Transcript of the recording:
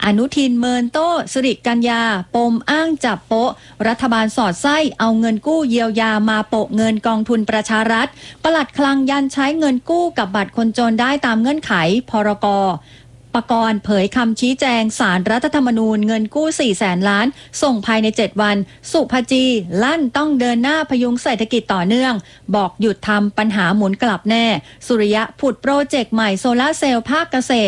อนุทินเมินโต้สิริกัญญาปมอ้างจับโป๊ะรัฐบาลสอดไส้เอาเงินกู้เยียวยามาโปะเงินกองทุนประชารัฐปลัดคลังยันใช้เงินกู้กับบัตรคนจนได้ตามเงื่อนไขพรก.ปกรณ์เผยคำชี้แจงศาลรัฐธรรมนูญเงินกู้ 400,000 ล้านส่งภายใน 7 วันสุภจีลั่นต้องเดินหน้าพยุงเศรษฐกิจต่อเนื่องบอกหยุดทำปัญหาหมุนกลับแน่สุริยะผุดโปรเจกต์ใหม่โซลาร์เซลล์ภาคเกษ